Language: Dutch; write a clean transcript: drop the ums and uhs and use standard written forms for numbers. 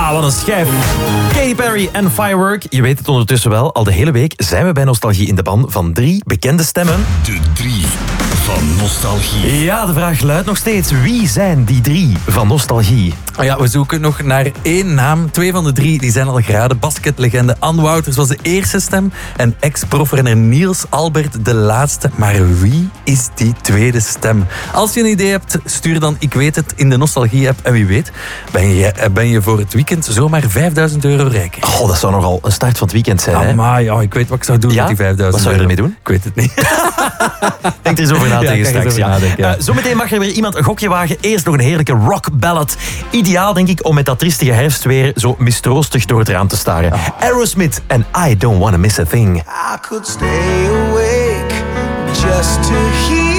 Ah, wat een schijf. Katy Perry en Firework. Je weet het ondertussen wel, al de hele week zijn we bij Nostalgie in de ban van 3 bekende stemmen. De 3 van Nostalgie. Ja, de vraag luidt nog steeds. Wie zijn die 3 van Nostalgie? Ja, we zoeken nog naar 1 naam. 2 van de 3 die zijn al geraden. Basketlegende Anne Wouters was de eerste stem. En ex-profrenner Niels Albert de laatste. Maar wie is die tweede stem? Als je een idee hebt, stuur dan Ik Weet Het in de Nostalgie-app. En wie weet, ben je voor het weekend zomaar €5.000 rijker. Oh, dat zou nogal een start van het weekend zijn, hè? Maar ja, ik weet wat ik zou doen met die €5.000. Wat zou je ermee doen? Ik weet het niet. Denk er eens over na tegen straks. Ja. Zometeen mag er weer iemand een gokje wagen. Eerst nog een heerlijke rock ballad. Ideaal, denk ik, om met dat triestige herfstweer zo mistroostig door het raam te staren. Aerosmith en I Don't Wanna Miss a Thing. I could stay awake just to hear